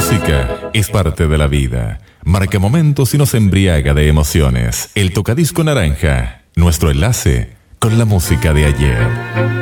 música es parte de la vida. Marca momentos y nos embriaga de emociones. El Tocadisco Naranja, nuestro enlace con la música de ayer.